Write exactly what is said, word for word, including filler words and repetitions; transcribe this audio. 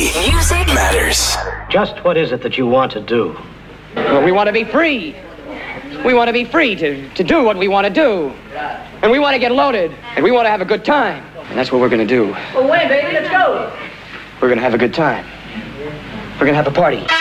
Music matters. Just what is it that you want to do? Well, we want to be free. We want to be free to, to do what we want to do. And we want to get loaded. And we want to have a good time. And that's what we're going to do. Well, when, baby? Let's go. We're going to have a good time. We're going to have a party.